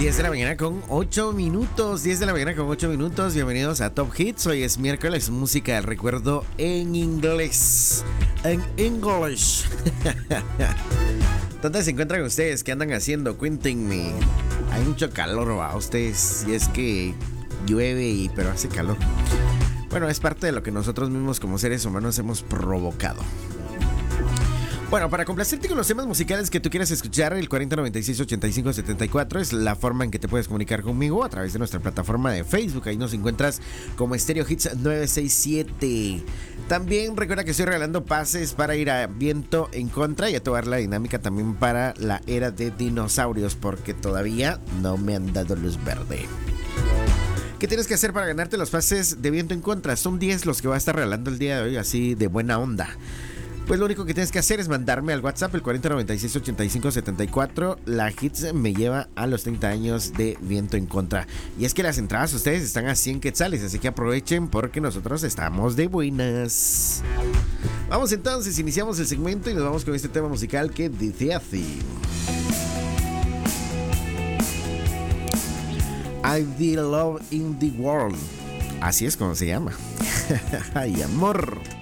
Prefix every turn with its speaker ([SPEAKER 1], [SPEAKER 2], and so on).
[SPEAKER 1] 10 de la mañana con 8 minutos. 10 de la mañana con 8 minutos. Bienvenidos a Top Hits. Hoy es miércoles, música del recuerdo en inglés. En English. ¿Dónde se encuentran ustedes? ¿Qué andan haciendo? Cuéntenme. Hay mucho calor, ¿va? Ustedes, y es que llueve, pero hace calor. Bueno, es parte de lo que nosotros mismos como seres humanos hemos provocado. Bueno, para complacerte con los temas musicales que tú quieras escuchar, el 4096-8574 es la forma en que te puedes comunicar conmigo a través de nuestra plataforma de Facebook. Ahí nos encuentras como Stereo Hits 967. También recuerda que estoy regalando pases para ir a Viento en Contra y a tomar la dinámica también para la era de dinosaurios, porque todavía no me han dado luz verde. ¿Qué tienes que hacer para ganarte los pases de Viento en Contra? Son 10 los que voy a estar regalando el día de hoy, así de buena onda. Pues lo único que tienes que hacer es mandarme al WhatsApp el 4096-8574. La Hits me lleva a los 30 años de Viento en Contra. Y es que las entradas ustedes están a 100 quetzales, así que aprovechen porque nosotros estamos de buenas. Vamos entonces, iniciamos el segmento y nos vamos con este tema musical que dice así. I Feel Love in the World. Así es como se llama. Ay, amor.